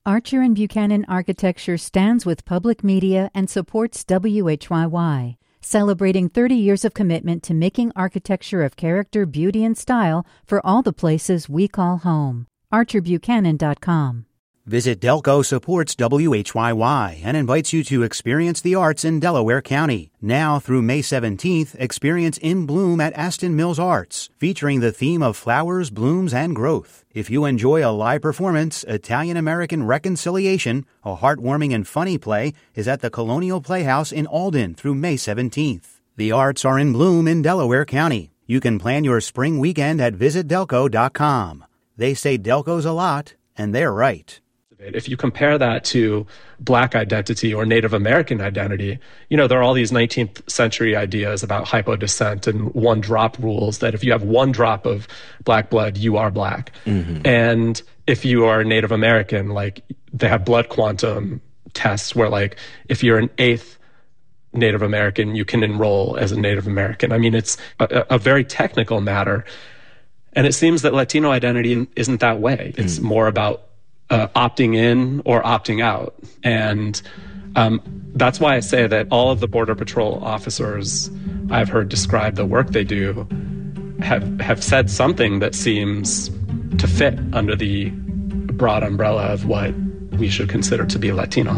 Archer and Buchanan Architecture stands with public media and supports WHYY, celebrating 30 years of commitment to making architecture of character, beauty, and style for all the places we call home. ArcherBuchanan.com. Visit Delco supports WHYY and invites you to experience the arts in Delaware County. Now through May 17th, experience In Bloom at Aston Mills Arts, featuring the theme of flowers, blooms, and growth. If you enjoy a live performance, Italian-American Reconciliation, a heartwarming and funny play, is at the Colonial Playhouse in Alden through May 17th. The arts are in bloom in Delaware County. You can plan your spring weekend at visitdelco.com. They say Delco's a lot, and they're right. If you compare that to Black identity or Native American identity, there are all these 19th century ideas about hypodescent and one-drop rules that if you have one drop of Black blood, you are Black. Mm-hmm. And if you are Native American, they have blood quantum tests where, if you're an eighth Native American, you can enroll as a Native American. I mean, it's a very technical matter. And it seems that Latino identity isn't that way. It's more about opting in or opting out. And that's why I say that all of the Border Patrol officers I've heard describe the work they do have said something that seems to fit under the broad umbrella of what we should consider to be Latino.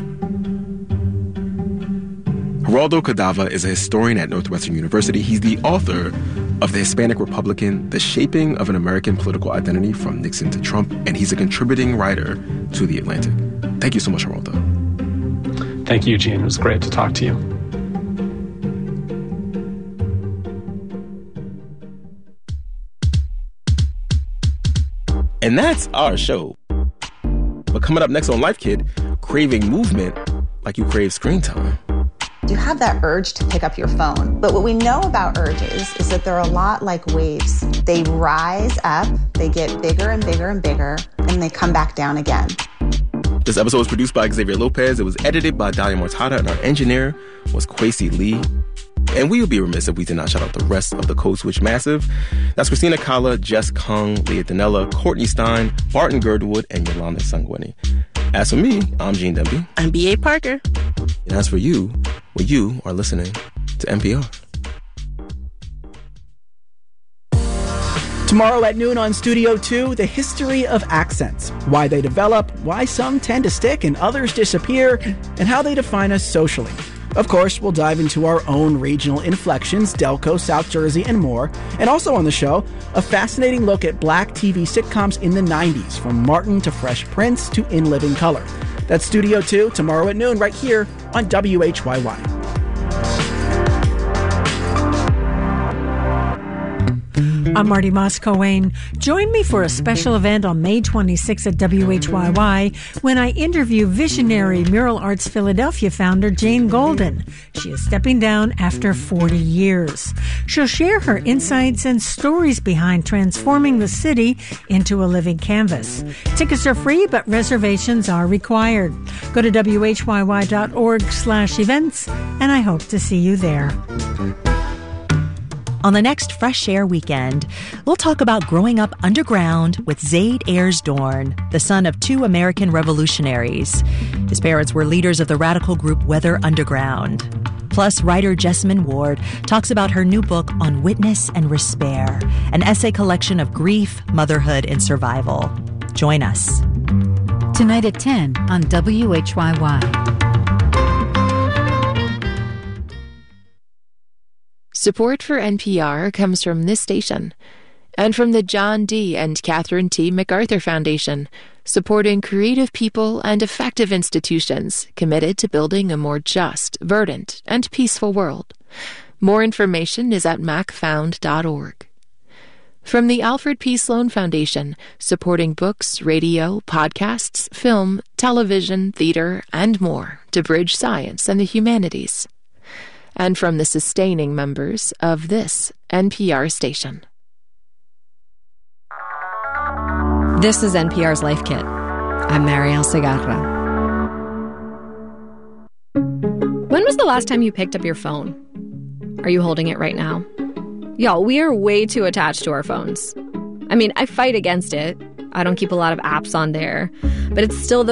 Geraldo Cadava is a historian at Northwestern University. He's the author of The Hispanic Republican, The Shaping of an American Political Identity from Nixon to Trump, and he's a contributing writer to The Atlantic. Thank you so much, Geraldo. Thank you, Gene. It was great to talk to you. And that's our show. But coming up next on Life Kit, craving movement like you crave screen time. You have that urge to pick up your phone. But what we know about urges is that they're a lot like waves. They rise up, they get bigger and bigger and bigger, and they come back down again. This episode was produced by Xavier Lopez. It was edited by Dalia Mortada, and our engineer was Kwesi Lee. And we would be remiss if we did not shout out the rest of the Code Switch Massive. That's Christina Kala, Jess Kung, Leah Danella, Courtney Stein, Barton Girdwood, and Yolanda Sangweni. As for me, I'm Gene Demby. I'm B.A. Parker. And as for you, well, you are listening to NPR. Tomorrow at noon on Studio 2, the history of accents. Why they develop, why some tend to stick and others disappear, and how they define us socially. Of course, we'll dive into our own regional inflections, Delco, South Jersey, and more. And also on the show, a fascinating look at Black TV sitcoms in the 90s, from Martin to Fresh Prince to In Living Color. That's Studio 2, tomorrow at noon, right here on WHYY. I'm Marty Moscowane. Join me for a special event on May 26 at WHYY when I interview visionary Mural Arts Philadelphia founder Jane Golden. She is stepping down after 40 years. She'll share her insights and stories behind transforming the city into a living canvas. Tickets are free, but reservations are required. Go to WHYY.org/events, and I hope to see you there. On the next Fresh Air Weekend, we'll talk about growing up underground with Zaid Ayers Dorn, the son of two American revolutionaries. His parents were leaders of the radical group Weather Underground. Plus, writer Jessamine Ward talks about her new book On Witness and Despair, an essay collection of grief, motherhood, and survival. Join us. Tonight at 10 on WHYY. Support for NPR comes from this station and from the John D. and Catherine T. MacArthur Foundation, supporting creative people and effective institutions committed to building a more just, verdant, and peaceful world. More information is at macfound.org. From the Alfred P. Sloan Foundation, supporting books, radio, podcasts, film, television, theater, and more to bridge science and the humanities. And from the sustaining members of this NPR station. This is NPR's Life Kit. I'm Marielle Segarra. When was the last time you picked up your phone? Are you holding it right now? Y'all, we are way too attached to our phones. I mean, I fight against it. I don't keep a lot of apps on there, but it's still the